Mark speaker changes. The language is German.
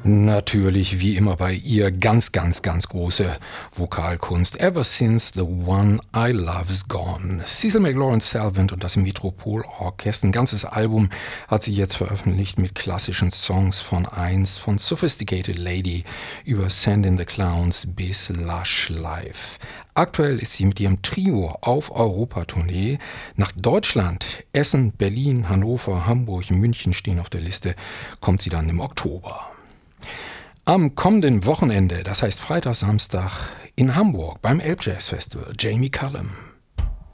Speaker 1: Natürlich, wie immer bei ihr, ganz, ganz, ganz große Vokalkunst. Ever since the one I love's gone. Cecil McLaurin Salvant und das Metropol-Orchester. Ein ganzes Album hat sie jetzt veröffentlicht mit klassischen Songs von Sophisticated Lady über Send in the Clowns bis Lush Life. Aktuell ist sie mit ihrem Trio auf Europatournee. Nach Deutschland, Essen, Berlin, Hannover, Hamburg, München stehen auf der Liste. Kommt sie dann im Oktober. Am kommenden Wochenende, das heißt Freitag, Samstag, in Hamburg beim Elbjazz Festival, Jamie Cullum.